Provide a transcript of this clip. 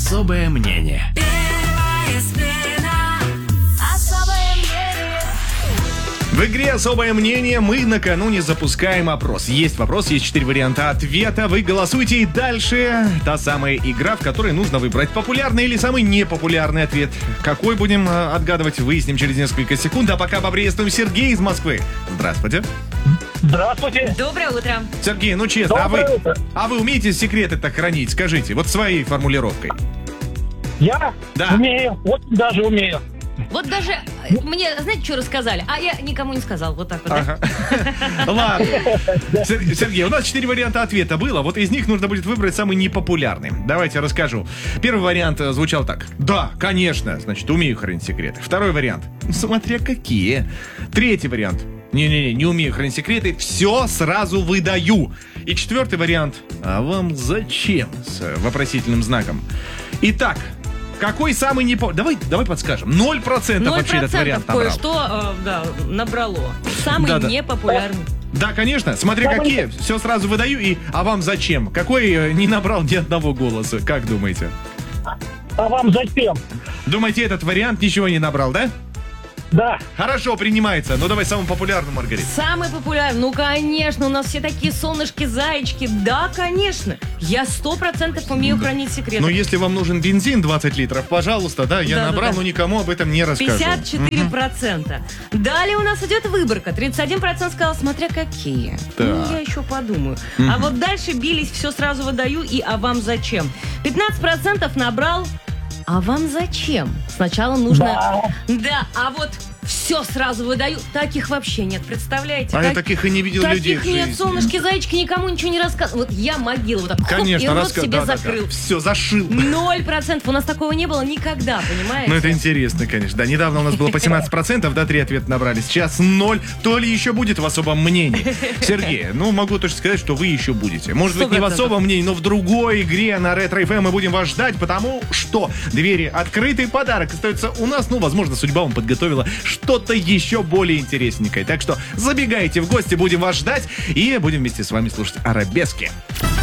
Особое мнение. В игре «Особое мнение» мы накануне запускаем опрос. Есть вопрос, есть 4 варианта ответа. Вы голосуйте, и дальше та самая игра, в которой нужно выбрать популярный или самый непопулярный ответ. Какой будем отгадывать, выясним через несколько секунд. А пока поприветствуем Сергея из Москвы. Здравствуйте. Здравствуйте. Доброе утро. Сергей, ну честно, а вы умеете секреты-то хранить? Скажите, вот своей формулировкой. Я Да. умею, очень даже умею. Вот даже мне, знаете, что рассказали? А я никому не сказал. Вот так вот, да? Ага. Ладно. Сергей, у нас 4 варианта ответа было. Вот из них нужно будет выбрать самый непопулярный. Давайте расскажу. Первый вариант звучал так. Да, конечно. Значит, умею хранить секреты. Второй вариант. Смотря какие. Третий вариант. Не умею хранить секреты. Все сразу выдаю. И четвертый вариант. А вам зачем? С вопросительным знаком. Итак, какой самый непопулярный? Давай подскажем. 0% вообще этот вариант набрал. Кое-что, набрало. Самый непопулярный. Да, конечно, смотря какие. Все сразу выдаю. А вам зачем? Какой не набрал ни одного голоса? Как думаете? А вам зачем? Думаете, этот вариант ничего не набрал, да? Да. Хорошо, принимается. Ну, давай самый популярный, Маргарита. Самый популярный? Ну, конечно, у нас все такие солнышки-зайчики. Да, конечно. Я 100% умею хранить секреты. Ну, если вам нужен бензин 20 литров, пожалуйста, да, я набрал, но никому об этом не расскажу. 54%. Далее у нас идет выборка. 31% сказал, смотря какие. Ну, я еще подумаю. А вот дальше бились, все сразу выдаю, и а вам зачем? 15% набрал. А вам зачем? Сначала нужно... Да, а вот все сразу выдаю. Таких вообще нет, представляете? Я таких и не видел людей в Таких нет, жизни. солнышки, зайчики, никому ничего не рассказывал. Вот я могила вот так, Конечно, и рот себе закрыл. Все, зашил. 0%. У нас такого не было никогда, понимаете? Ну, это интересно, конечно. Да, недавно у нас было по 17%, да, 3 ответа набрали. Сейчас 0. То ли еще будет в особом мнении. Сергей, ну, могу точно сказать, что вы еще будете. Может быть, не в особом мнении, но в другой игре на Ретро ФМ мы будем вас ждать, потому что двери открыты, подарок остается у нас. Ну, возможно, судьба вам подготовила что-то еще более интересненькое. Так что забегайте в гости, будем вас ждать и будем вместе с вами слушать арабески.